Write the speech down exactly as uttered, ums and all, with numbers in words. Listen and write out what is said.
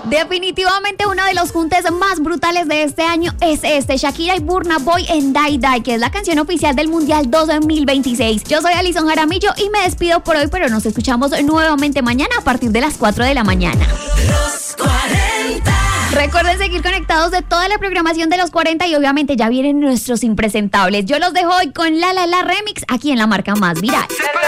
Definitivamente uno de los juntes más brutales de este año es este, Shakira y Burna Boy en Die Die, que es la canción oficial del Mundial dos mil veintiséis. Yo soy Alison Jaramillo y me despido por hoy, pero nos escuchamos nuevamente mañana a partir de las cuatro de la mañana. Los cuarenta. Recuerden seguir conectados de toda la programación de los cuarenta y obviamente ya vienen nuestros impresentables. Yo los dejo hoy con La La La Remix aquí en la marca más viral.